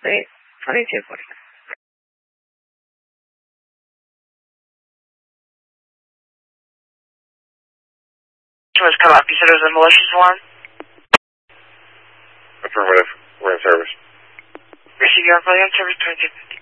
2240. What's come up? You said it was a malicious alarm? Affirmative. We're in service. Receiving on service 2250.